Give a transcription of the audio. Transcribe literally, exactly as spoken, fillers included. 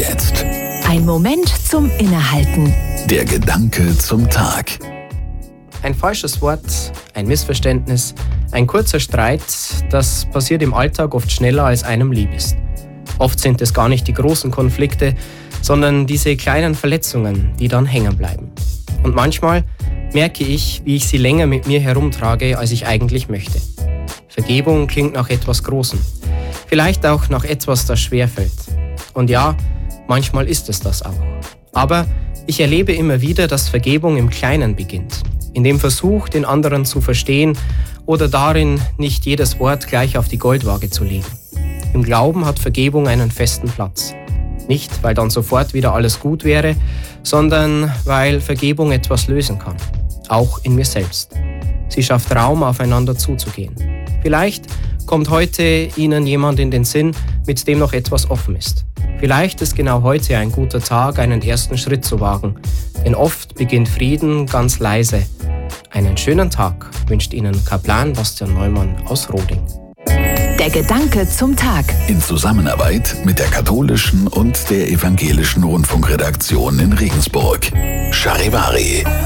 Jetzt Ein Moment zum Innehalten. der Gedanke zum Tag. Ein falsches Wort, ein Missverständnis, ein kurzer Streit, das passiert im Alltag oft schneller, als einem lieb ist. Oft sind es gar nicht die großen Konflikte, sondern diese kleinen Verletzungen, die dann hängen bleiben. Und manchmal merke ich, wie ich sie länger mit mir herumtrage, als ich eigentlich möchte. Vergebung klingt nach etwas Großem. Vielleicht auch nach etwas, das schwerfällt. Und ja, manchmal ist es das auch. Aber ich erlebe immer wieder, dass Vergebung im Kleinen beginnt. In dem Versuch, den anderen zu verstehen oder darin, nicht jedes Wort gleich auf die Goldwaage zu legen. Im Glauben hat Vergebung einen festen Platz. Nicht, weil dann sofort wieder alles gut wäre, sondern weil Vergebung etwas lösen kann. Auch in mir selbst. Sie schafft Raum, aufeinander zuzugehen. Vielleicht kommt heute Ihnen jemand in den Sinn, mit dem noch etwas offen ist. Vielleicht ist genau heute ein guter Tag, einen ersten Schritt zu wagen. Denn oft beginnt Frieden ganz leise. Einen schönen Tag wünscht Ihnen Kaplan Bastian Neumann aus Roding. Der Gedanke zum Tag. In Zusammenarbeit mit der katholischen und der evangelischen Rundfunkredaktion in Regensburg. Charivari.